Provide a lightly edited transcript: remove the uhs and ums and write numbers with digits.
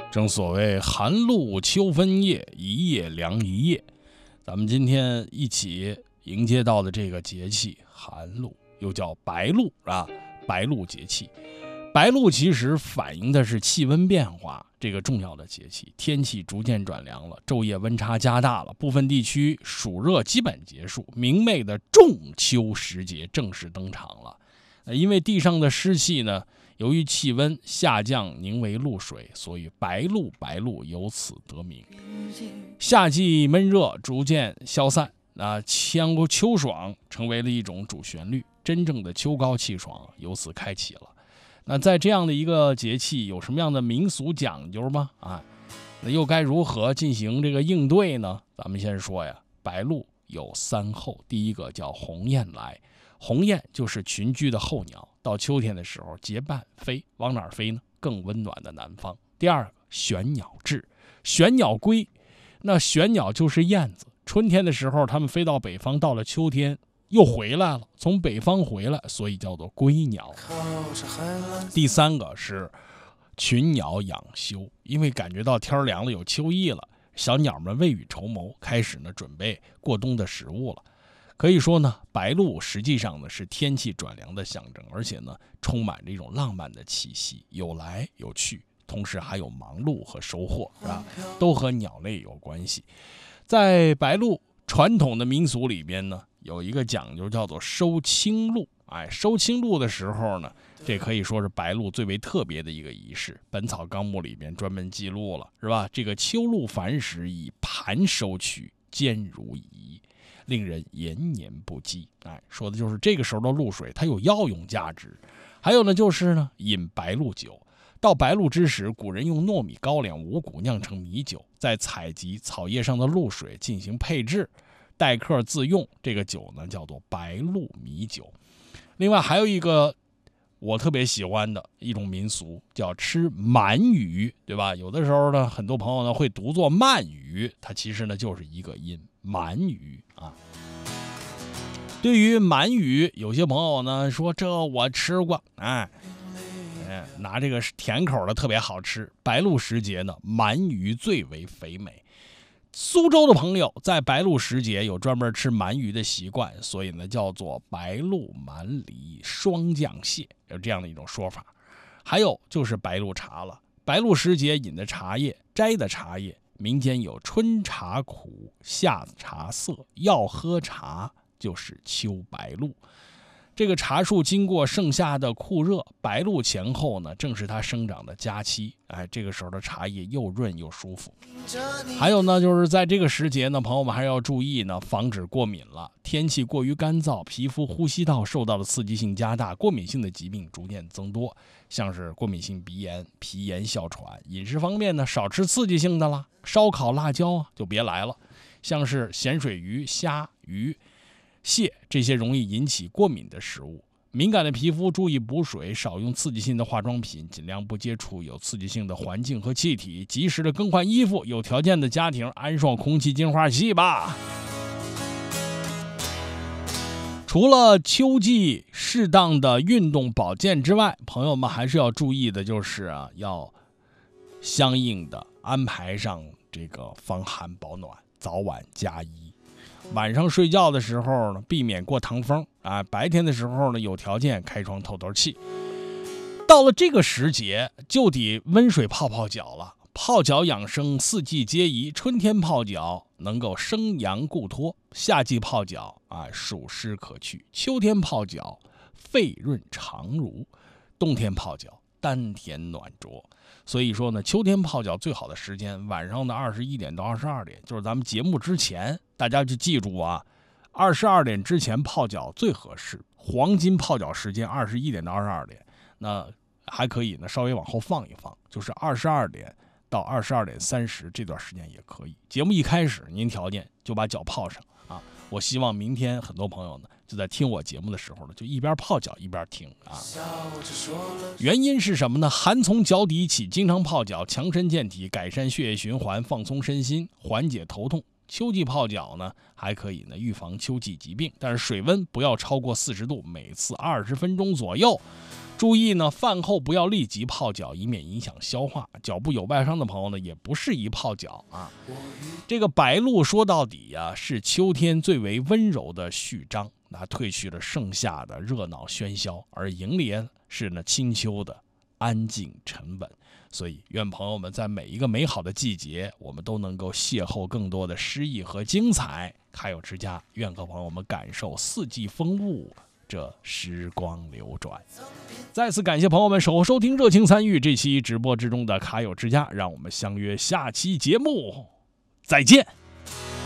正所谓寒露秋分夜，一夜凉一夜。咱们今天一起迎接到的这个节气寒露，又叫白露啊，白露节气。白露其实反映的是气温变化这个重要的节气，天气逐渐转凉了，昼夜温差加大了，部分地区暑热基本结束，明媚的仲秋时节正式登场了。因为地上的湿气呢，由于气温下降凝为露水，所以白露由此得名。夏季闷热逐渐消散，秋爽成为了一种主旋律，真正的秋高气爽由此开启了。那在这样的一个节气，有什么样的民俗讲究吗？那又该如何进行这个应对呢？咱们先说呀，白露有三候，第一个叫鸿雁来。鸿雁就是群居的候鸟，到秋天的时候结伴飞，往哪儿飞呢？更温暖的南方。第二个玄鸟至，玄鸟归，那玄鸟就是燕子，春天的时候它们飞到北方，到了秋天又回来了，从北方回来，所以叫做归鸟。第三个是群鸟养休，因为感觉到天凉了，有秋意了，小鸟们未雨绸缪，开始呢准备过冬的食物了。可以说呢，白露实际上呢是天气转凉的象征，而且呢充满着一种浪漫的气息，有来有去，同时还有忙碌和收获，是吧？都和鸟类有关系。在白露传统的民俗里边呢，有一个讲究叫做收青露。收青露的时候呢，这可以说是白露最为特别的一个仪式，《本草纲目》里边专门记录了，是吧？这个秋露繁时，以盘收取，坚如饴，令人延年不饥。说的就是这个时候的露水它有药用价值。还有呢就是呢饮白露酒，到白露之时，古人用糯米、高粱、五谷酿成米酒，再采集草叶上的露水进行配制，待客自用。这个酒呢叫做白露米酒。另外还有一个我特别喜欢的一种民俗，叫吃鳗鱼，对吧？有的时候呢，很多朋友呢会读作鳗鱼，它其实呢就是一个音，鳗鱼啊。对于鳗鱼，有些朋友呢说这我吃过，拿这个甜口的特别好吃。白露时节呢，鳗鱼最为肥美。苏州的朋友在白露时节有专门吃鳗鱼的习惯，所以呢叫做白露鳗梨双酱蟹，有这样的一种说法。还有就是白露茶了，白露时节饮的茶叶，摘的茶叶，民间有春茶苦，夏茶涩，要喝茶就是秋白露。这个茶树经过盛夏的酷热，白露前后呢，正是它生长的佳期。这个时候的茶叶又润又舒服。还有呢，就是在这个时节呢，朋友们还要注意呢，防止过敏了。天气过于干燥，皮肤呼吸道受到的刺激性加大，过敏性的疾病逐渐增多，像是过敏性鼻炎、皮炎、哮喘。饮食方面呢，少吃刺激性的啦，烧烤、辣椒就别来了。像是咸水鱼、虾、鱼、蟹这些容易引起过敏的食物，敏感的皮肤注意补水，少用刺激性的化妆品，尽量不接触有刺激性的环境和气体，及时的更换衣服，有条件的家庭安上空气净化器吧。除了秋季适当的运动保健之外，朋友们还是要注意的就是要相应的安排上这个防寒保暖，早晚加衣。晚上睡觉的时候呢，避免过堂风白天的时候呢，有条件开窗透透气。到了这个时节，就得温水泡泡脚了。泡脚养生，四季皆宜。春天泡脚能够生阳固脱，夏季泡脚暑湿可去，秋天泡脚肺润肠濡，冬天泡脚丹田暖浊。所以说呢，秋天泡脚最好的时间晚上的21点到22点，就是咱们节目之前，大家就记住22点之前泡脚最合适，黄金泡脚时间21点到22点。那还可以呢稍微往后放一放，就是22点到22点30这段时间也可以。节目一开始您条件就把脚泡上我希望明天很多朋友呢就在听我节目的时候呢，就一边泡脚一边听原因是什么呢？寒从脚底起，经常泡脚强身健体，改善血液循环，放松身心，缓解头痛。秋季泡脚呢，还可以呢预防秋季疾病，但是水温不要超过40度，每次20分钟左右。 注意呢，饭后不要立即泡脚，以免影响消化。脚部有外伤的朋友呢，也不适宜泡脚啊。这个白露说到底呀，是秋天最为温柔的序章，它褪去了盛夏的热闹喧嚣，而迎来是呢清秋的安静沉稳。所以愿朋友们在每一个美好的季节，我们都能够邂逅更多的诗意和精彩。卡友之家愿和朋友们感受四季风物，这时光流转。再次感谢朋友们守候收听，热情参与这期直播之中的卡友之家，让我们相约下期节目再见。